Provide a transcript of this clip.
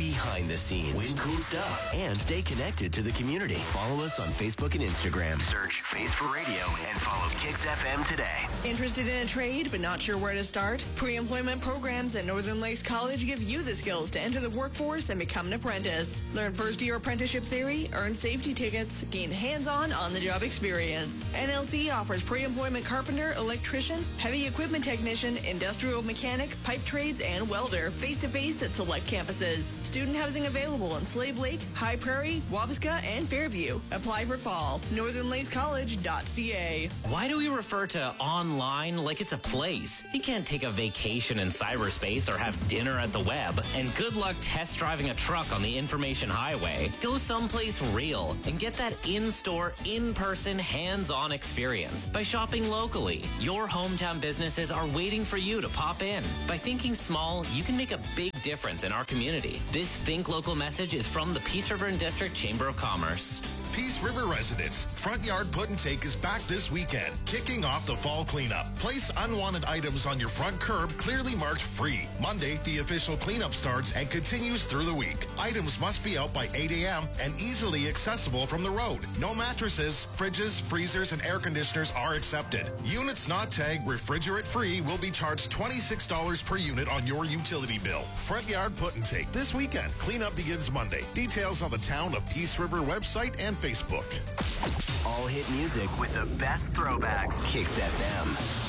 behind the scenes, win cool stuff, and stay connected to the community. Follow us on Facebook and Instagram. Search Face for Radio and follow Kicks FM today. Interested in a trade but not sure where to start? Pre-employment programs at Northern Lakes College give you the skills to enter the workforce and become an apprentice. Learn first-year apprenticeship theory, earn safety tickets, gain hands-on on-the-job experience. NLC offers pre-employment carpenter, electrician, heavy equipment technician, industrial mechanic, pipe trades, and welder face-to-face at select campuses. Student housing available in Slave Lake, High Prairie, Wabasca, and Fairview. Apply for fall. NorthernLakesCollege.ca. Why do we refer to online like it's a place? You can't take a vacation in cyberspace or have dinner at the web. And good luck test driving a truck on the information highway. Go someplace real and get that in-store, in-person, hands-on experience by shopping locally. Your hometown businesses are waiting for you to pop in. By thinking small, you can make a big difference in our community. This Think Local message is from the Peace River and District Chamber of Commerce. Peace River residents, Front Yard Put and Take is back this weekend, kicking off the fall cleanup. Place unwanted items on your front curb, clearly marked free. Monday, the official cleanup starts and continues through the week. Items must be out by 8 a.m. and easily accessible from the road. No mattresses, fridges, freezers, and air conditioners are accepted. Units not tagged refrigerant free will be charged $26 per unit on your utility bill. Front Yard Put and Take this weekend. Cleanup begins Monday. Details on the Town of Peace River website and Facebook. All hit music with the best throwbacks. Kicks FM.